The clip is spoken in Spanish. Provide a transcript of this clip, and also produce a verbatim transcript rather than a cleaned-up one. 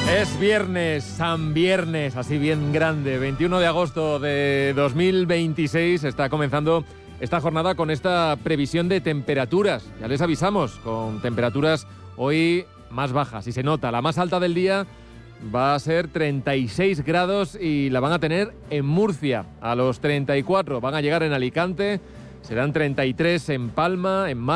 Es viernes, San Viernes, así bien grande, veintiuno de agosto de dos mil veintiséis. Está comenzando esta jornada con esta previsión de temperaturas. Ya les avisamos, con temperaturas hoy más bajas y se nota. La más alta del día va a ser treinta y seis grados y la van a tener en Murcia. A los treinta y cuatro van a llegar en Alicante, serán treinta y tres en Palma, en Málaga.